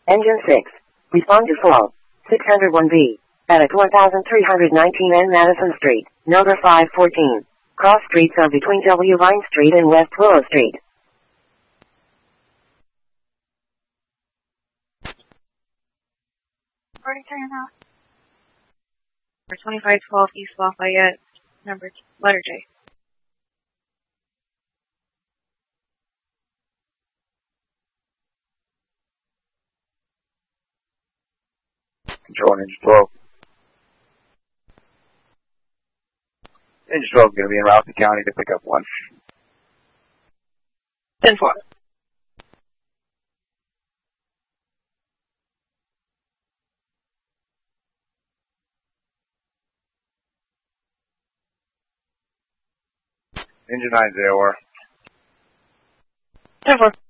Engine 6. Respond to fault. 601B. At 1319 N Madison Street, number 514. Cross streets are between W. Vine Street and West Willow Street. For 2512 East Lafayette, letter J. Control Engine 12. Engine 12 is going to be in Rouse's County to pick up 1. 10-4. Engine 9's AOR. 10-4.